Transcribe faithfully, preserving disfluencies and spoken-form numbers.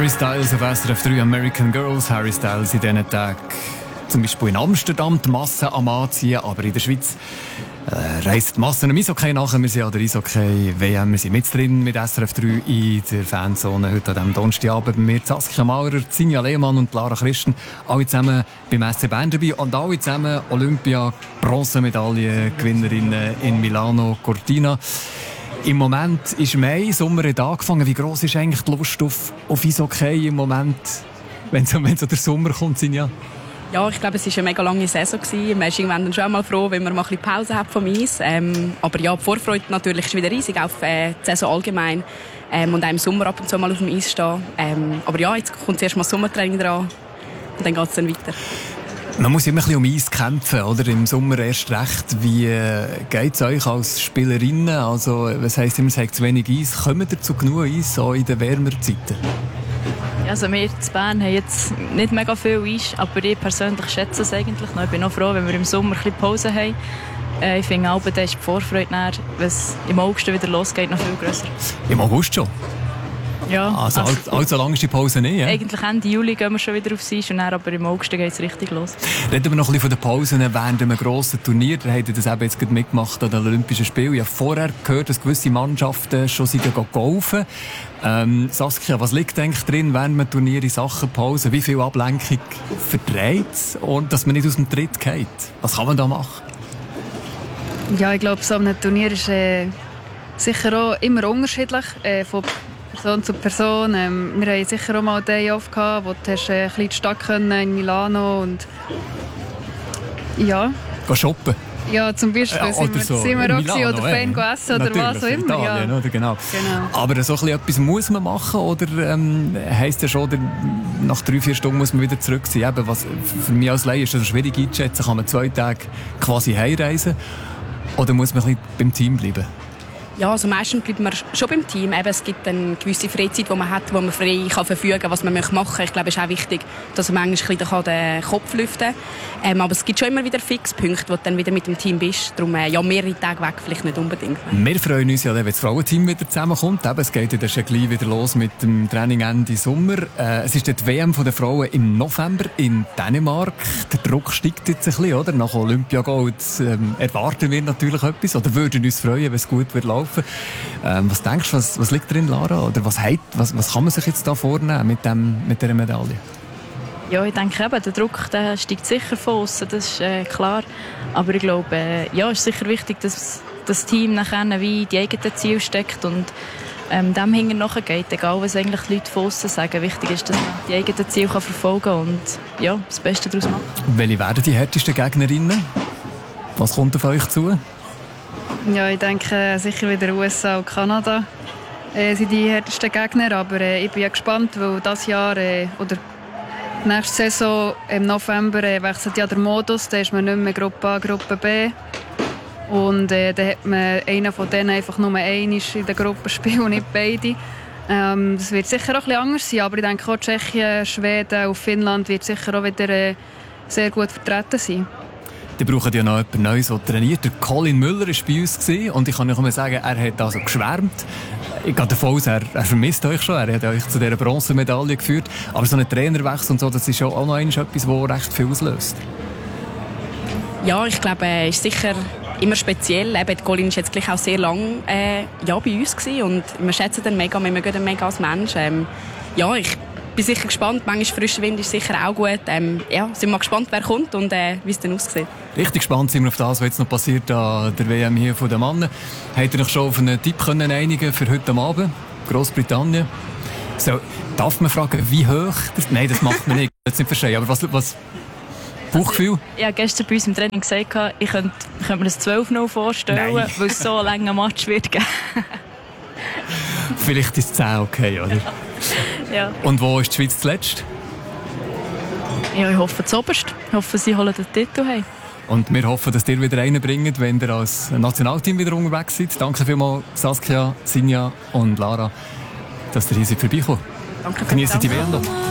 Harry Styles auf S R F drei American Girls. Harry Styles in diesen Tagen zum Beispiel in Amsterdam die Massen am Anziehen, aber in der Schweiz äh, reist die Massen im Eishockey nach. Wir sind an der Eishockey-W M, wir sind mit drin mit S R F drei in der Fanzone. Heute an diesem Donnerstagabend bei mir Saskia Maurer, Sinja Lehmann und Lara Christen. Alle zusammen beim S C Bern dabei und alle zusammen Olympia-Bronzemedaillengewinnerinnen in Milano Cortina. Im Moment ist Mai, Sommer hat angefangen. Wie gross ist eigentlich die Lust auf, auf Eishockey im Moment, wenn so, wenn so der Sommer kommt, Sinja? Ja, ich glaube, es war eine mega lange Saison. Man ist irgendwann dann schon mal froh, wenn man mal ein bisschen Pause hat vom Eis. Ähm, aber ja, die Vorfreude natürlich ist wieder riesig auf äh, die Saison allgemein. Ähm, und auch im Sommer ab und zu mal auf dem Eis stehen. Ähm, aber ja, jetzt kommt zuerst mal das Sommertraining dran und dann geht es dann weiter. Man muss immer ein bisschen um Eis kämpfen, oder? Im Sommer erst recht. Wie äh, geht es euch als Spielerinnen? Also, was heisst immer, es hat zu wenig Eis. Kommen ihr zu genug Eis, auch in den wärmeren Zeiten? Ja, also wir in Bern haben jetzt nicht mega viel Eis, aber ich persönlich schätze es eigentlich noch. Ich bin auch froh, wenn wir im Sommer ein bisschen Pause haben. Äh, ich finde auch, da ist die Vorfreude näher, wenn es im August wieder losgeht, noch viel grösser. Im August schon? Ja. Also, also all, allzu lang ist die Pause nicht, ja? Eigentlich Ende Juli gehen wir schon wieder aufs Eis, und dann, aber im August geht es richtig los. Reden wir noch ein bisschen von den Pausen während einem grossen Turnier. Da habt ihr das eben jetzt gerade mitgemacht an den Olympischen Spielen. Ich habe vorher gehört, dass gewisse Mannschaften schon sind golfen. Ähm, Saskia, was liegt eigentlich drin während einem Turnier in Sachen Pause? Wie viel Ablenkung verträgt es, und dass man nicht aus dem Tritt geht? Was kann man da machen? Ja, ich glaube, so ein Turnier ist äh, sicher auch immer unterschiedlich. Äh, von Person zu Person. Ähm, wir hatten sicher auch mal einen Day off gehabt, wo du hast, äh, ein bisschen in die Stadt können, in Milano und ja. Gehen shoppen? Ja, zum Beispiel ja, sind wir, so sind wir auch Milano, oder fein äh, essen oder was auch immer. Italien, ja. Oder? Genau. Genau. Aber so ein etwas muss man machen, oder ähm, heisst ja schon, oder, nach drei, vier Stunden muss man wieder zurück sein? Eben, was für mich als Laie ist das schwierig einzuschätzen. Kann man zwei Tage quasi heimreisen, oder muss man ein bisschen beim Team bleiben? Ja, also meistens bleibt man schon beim Team. Eben, es gibt eine gewisse Freizeit, die man hat, wo man frei kann verfügen kann, was man machen möchte. Ich glaube, es ist auch wichtig, dass man manchmal ein bisschen den Kopf lüften kann. Ähm, aber es gibt schon immer wieder Fixpunkte, wo du dann wieder mit dem Team bist. Darum, äh, ja, mehrere Tage weg vielleicht nicht unbedingt. Wir freuen uns ja, wenn das Frauenteam wieder zusammenkommt. Eben, es geht ja schon gleich wieder los mit dem Training Ende Sommer. Äh, es ist die W M der Frauen im November in Dänemark. Der Druck steigt jetzt ein bisschen, oder? Nach Olympiagold ähm, erwarten wir natürlich etwas, oder würden uns freuen, wenn es gut wird laufen. Ähm, was denkst du, was, was liegt drin, Lara? Oder was, hat, was, was kann man sich jetzt da vornehmen mit, dem, mit dieser Medaille? Ja, ich denke eben, der Druck der steigt sicher von aussen, das ist äh, klar. Aber ich glaube, äh, ja, es ist sicher wichtig, dass das Team nachher wie die eigenen Ziele steckt und ähm, dem hinten nachgeht, egal was eigentlich die Leute von aussen sagen. Wichtig ist, dass man die eigenen Ziele kann verfolgen kann und ja, das Beste daraus machen. Welche werden die härtesten Gegnerinnen? Was kommt auf euch zu? Ja, ich denke sicher wieder U S A und Kanada äh, sind die härtesten Gegner, aber äh, ich bin ja gespannt, weil dieses Jahr äh, oder nächste Saison im November äh, wechselt ja der Modus, da ist man nicht mehr Gruppe A, Gruppe B und äh, dann hat man einen von denen einfach nur einmal in der Gruppe spielen und nicht beide. Ähm, das wird sicher auch ein bisschen anders sein, aber ich denke auch Tschechien, Schweden und Finnland wird sicher auch wieder äh, sehr gut vertreten sein. Die brauchen ja noch jemand Neues, der trainiert. Der Colin Müller war bei uns und ich kann euch mal sagen, er hat also geschwärmt. Ich gehe davon aus, er, er vermisst euch schon. Er hat euch zu dieser Bronzemedaille geführt. Aber so ein Trainerwechsel und so, das ist schon auch noch etwas, das recht viel auslöst. Ja, ich glaube, es ist sicher immer speziell. Eben, Colin war jetzt gleich auch sehr lange äh, ja, bei uns gewesen und wir schätzen ihn mega, wir mögen ihn mega als Mensch. Ähm, ja, ich bin sicher gespannt. Manchmal frischer Wind ist sicher auch gut. Ähm, ja, sind wir gespannt, wer kommt und äh, wie es dann aussieht. Richtig gespannt sind wir auf das, was jetzt noch passiert an der W M hier von den Männern. Habt ihr euch schon auf einen Tipp können einigen für heute Abend? Großbritannien. So, darf man fragen, wie hoch? Das, nein, das macht man nicht. Das nicht verstehen. Aber was, was Bauchgefühl? Ich habe gestern bei uns im Training gesagt, ich könnte, ich könnte mir das zwölf null vorstellen, Nein. weil es so einen langen Match wird geben. Vielleicht ist es zehn okay, oder? Ja. Und wo ist die Schweiz zuletzt? Ja, ich hoffe zuoberst. Ich hoffe, sie holen den Titel heim. Und wir hoffen, dass ihr wieder einen bringt, wenn ihr als Nationalteam wieder unterwegs seid. Danke vielmals, Saskia, Sinja und Lara, dass ihr hier vorbeikommt. Danke. Genießt die W M noch.